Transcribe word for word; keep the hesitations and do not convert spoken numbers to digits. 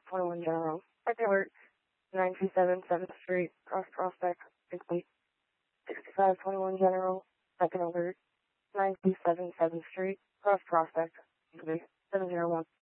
twenty-one General. Second alert, nine two seven seventh Street, Cross Prospect, complete. sixty-five twenty-one General. Second alert, nine two seven seventh Street, Cross Prospect, complete. seven zero one.